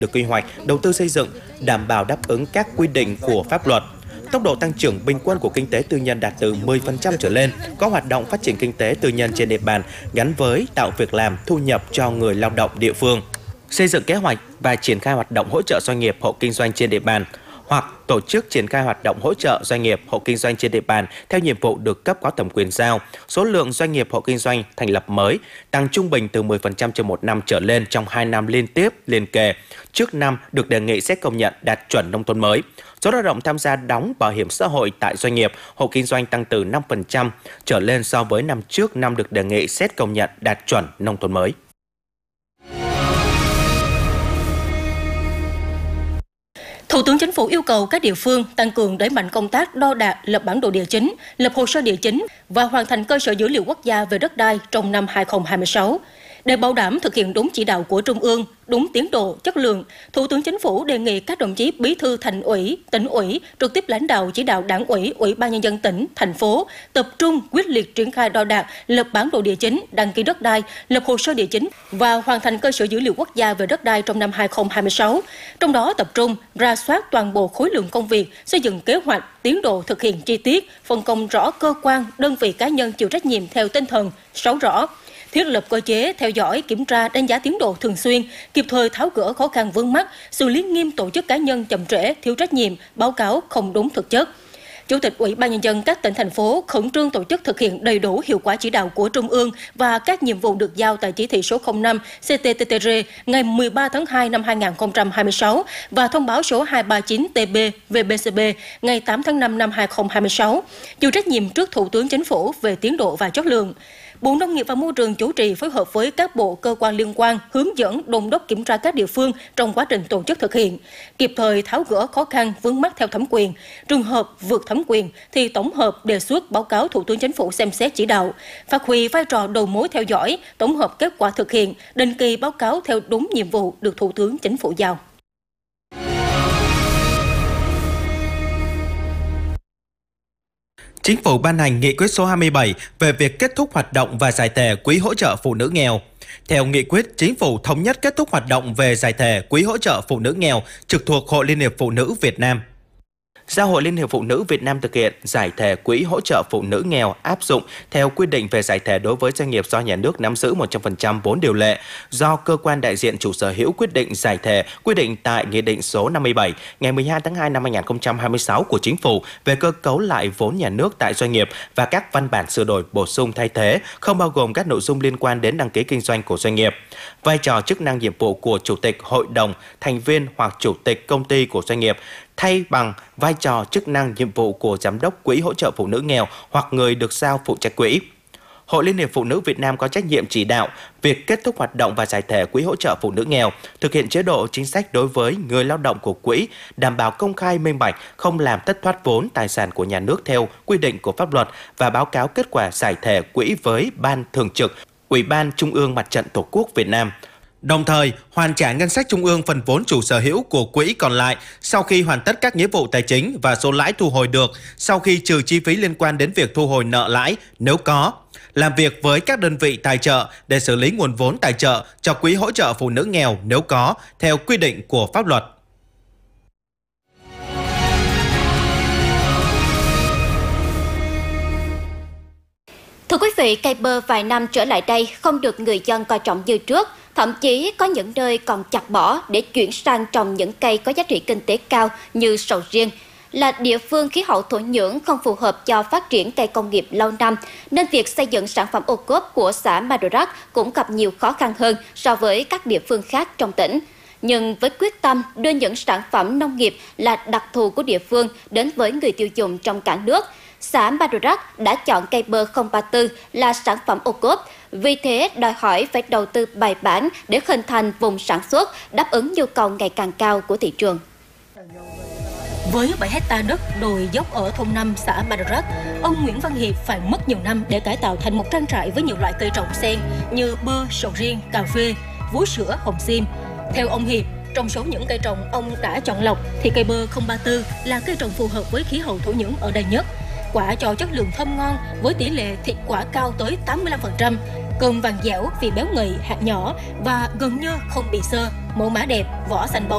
được quy hoạch, đầu tư xây dựng, đảm bảo đáp ứng các quy định của pháp luật. Tốc độ tăng trưởng bình quân của kinh tế tư nhân đạt từ 10% trở lên, có hoạt động phát triển kinh tế tư nhân trên địa bàn gắn với tạo việc làm, thu nhập cho người lao động địa phương. Xây dựng kế hoạch và triển khai hoạt động hỗ trợ doanh nghiệp hộ kinh doanh trên địa bàn, hoặc tổ chức triển khai hoạt động hỗ trợ doanh nghiệp hộ kinh doanh trên địa bàn theo nhiệm vụ được cấp có thẩm quyền giao. Số lượng doanh nghiệp hộ kinh doanh thành lập mới tăng trung bình từ 10% trên một năm trở lên trong 2 năm liên tiếp liền kề. Trước năm được đề nghị xét công nhận đạt chuẩn nông thôn mới. Số lao động tham gia đóng bảo hiểm xã hội tại doanh nghiệp hộ kinh doanh tăng từ 5% trở lên so với năm trước năm được đề nghị xét công nhận đạt chuẩn nông thôn mới. Thủ tướng Chính phủ yêu cầu các địa phương tăng cường đẩy mạnh công tác đo đạc, lập bản đồ địa chính, lập hồ sơ địa chính và hoàn thành cơ sở dữ liệu quốc gia về đất đai trong năm 2026. Để bảo đảm thực hiện đúng chỉ đạo của Trung ương, đúng tiến độ, chất lượng, Thủ tướng Chính phủ đề nghị các đồng chí Bí thư Thành ủy, Tỉnh ủy trực tiếp lãnh đạo chỉ đạo Đảng ủy, Ủy ban Nhân dân tỉnh, thành phố tập trung quyết liệt triển khai đo đạc, lập bản đồ địa chính, đăng ký đất đai, lập hồ sơ địa chính và hoàn thành cơ sở dữ liệu quốc gia về đất đai trong năm 2026. Trong đó tập trung rà soát toàn bộ khối lượng công việc, xây dựng kế hoạch, tiến độ thực hiện chi tiết, phân công rõ cơ quan, đơn vị cá nhân chịu trách nhiệm theo tinh thần 6 rõ. Thiết lập cơ chế theo dõi, kiểm tra, đánh giá tiến độ thường xuyên, kịp thời tháo gỡ khó khăn vướng mắc, xử lý nghiêm tổ chức cá nhân chậm trễ, thiếu trách nhiệm, báo cáo không đúng thực chất. Chủ tịch Ủy ban Nhân dân các tỉnh, thành phố khẩn trương tổ chức thực hiện đầy đủ hiệu quả chỉ đạo của Trung ương và các nhiệm vụ được giao tại chỉ thị số 05 CTTTR ngày 13 tháng 2 năm 2026 và thông báo số 239 TB VBCB ngày 8 tháng 5 năm 2026, chịu trách nhiệm trước Thủ tướng Chính phủ về tiến độ và chất lượng. Bộ Nông nghiệp và Môi trường chủ trì phối hợp với các bộ cơ quan liên quan hướng dẫn đôn đốc kiểm tra các địa phương trong quá trình tổ chức thực hiện, kịp thời tháo gỡ khó khăn vướng mắc theo thẩm quyền. Trường hợp vượt thẩm quyền thì tổng hợp đề xuất báo cáo Thủ tướng Chính phủ xem xét chỉ đạo, phát huy vai trò đầu mối theo dõi, tổng hợp kết quả thực hiện, định kỳ báo cáo theo đúng nhiệm vụ được Thủ tướng Chính phủ giao. Chính phủ ban hành nghị quyết số 27 về việc kết thúc hoạt động và giải thể quỹ hỗ trợ phụ nữ nghèo. Theo nghị quyết, Chính phủ thống nhất kết thúc hoạt động về giải thể quỹ hỗ trợ phụ nữ nghèo trực thuộc Hội Liên hiệp Phụ nữ Việt Nam. Giao Hội Liên hiệp Phụ nữ Việt Nam thực hiện giải thể quỹ hỗ trợ phụ nữ nghèo áp dụng theo quy định về giải thể đối với doanh nghiệp do nhà nước nắm giữ 100% vốn điều lệ, do cơ quan đại diện chủ sở hữu quyết định giải thể quy định tại Nghị định số 57 ngày 12 tháng 2 năm 2026 của Chính phủ về cơ cấu lại vốn nhà nước tại doanh nghiệp và các văn bản sửa đổi bổ sung thay thế, không bao gồm các nội dung liên quan đến đăng ký kinh doanh của doanh nghiệp. Vai trò, chức năng, nhiệm vụ của Chủ tịch Hội đồng, thành viên hoặc Chủ tịch công ty của doanh nghiệp thay bằng vai trò, chức năng, nhiệm vụ của Giám đốc Quỹ hỗ trợ phụ nữ nghèo hoặc người được giao phụ trách quỹ. Hội Liên hiệp Phụ nữ Việt Nam có trách nhiệm chỉ đạo việc kết thúc hoạt động và giải thể quỹ hỗ trợ phụ nữ nghèo, thực hiện chế độ chính sách đối với người lao động của quỹ, đảm bảo công khai minh bạch, không làm thất thoát vốn tài sản của nhà nước theo quy định của pháp luật và báo cáo kết quả giải thể quỹ với Ban Thường trực Ủy ban Trung ương Mặt trận Tổ quốc Việt Nam. Đồng thời, hoàn trả ngân sách trung ương phần vốn chủ sở hữu của quỹ còn lại sau khi hoàn tất các nghĩa vụ tài chính và số lãi thu hồi được sau khi trừ chi phí liên quan đến việc thu hồi nợ lãi nếu có. Làm việc với các đơn vị tài trợ để xử lý nguồn vốn tài trợ cho quỹ hỗ trợ phụ nữ nghèo nếu có, theo quy định của pháp luật. Thưa quý vị, cây bơ vài năm trở lại đây không được người dân coi trọng như trước. Thậm chí có những nơi còn chặt bỏ để chuyển sang trồng những cây có giá trị kinh tế cao như sầu riêng. Là địa phương khí hậu thổ nhưỡng không phù hợp cho phát triển cây công nghiệp lâu năm, nên việc xây dựng sản phẩm ô cốp của xã Madurak cũng gặp nhiều khó khăn hơn so với các địa phương khác trong tỉnh. Nhưng với quyết tâm đưa những sản phẩm nông nghiệp là đặc thù của địa phương đến với người tiêu dùng trong cả nước, xã Madurak đã chọn cây bơ 034 là sản phẩm ô cốp. Vì thế, đòi hỏi phải đầu tư bài bản để hình thành vùng sản xuất, đáp ứng nhu cầu ngày càng cao của thị trường. Với 7 hectare đất đồi dốc ở thôn 5 xã Madurak, ông Nguyễn Văn Hiệp phải mất nhiều năm để cải tạo thành một trang trại với nhiều loại cây trồng xen như bơ, sầu riêng, cà phê, vú sữa, hồng xiêm. Theo ông Hiệp, trong số những cây trồng ông đã chọn lọc thì cây bơ 034 là cây trồng phù hợp với khí hậu thổ nhưỡng ở đây nhất. Quả cho chất lượng thơm ngon với tỷ lệ thịt quả cao tới 85%, cơm vàng dẻo vì béo ngậy, hạt nhỏ và gần như không bị xơ, mẫu mã đẹp, vỏ xanh bóng.